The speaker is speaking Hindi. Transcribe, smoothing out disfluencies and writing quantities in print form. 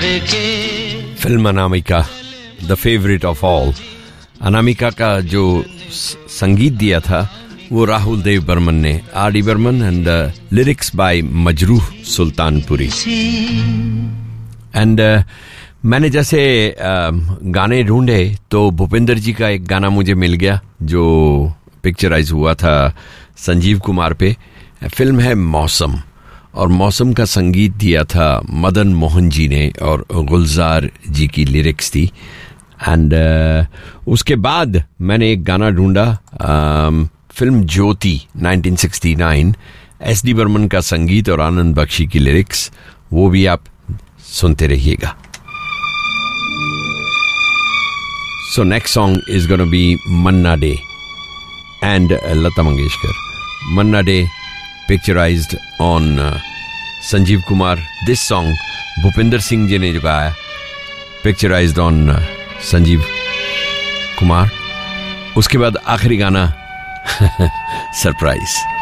Film Anamika, the favourite of all. Anamika का जो संगीत दिया था वो राहुल देव बर्मन ने, R D Burman, and lyrics by Majrooh Sultanpuri. And मैंने जैसे गाने ढूंढे तो भूपेंद्र जी का एक गाना मुझे मिल गया जो पिक्चराइज हुआ था संजीव कुमार पे। फिल्म है मौसम, और मौसम का संगीत दिया था मदन मोहन जी ने और गुलजार जी की लिरिक्स थी। एंड उसके बाद मैंने एक गाना ढूंढा, फिल्म ज्योति 1969, एस डी बर्मन का संगीत और आनंद बख्शी की लिरिक्स, वो भी आप सुनते रहिएगा। So next song is gonna be Manna day and Lata Mangeshkar. Manna day picturised on Sanjeev Kumar. This song Bhupendra Singh ji ने जो गाया, पिक्चराइज्ड ऑन संजीव कुमार। उसके बाद आखिरी गाना सरप्राइज।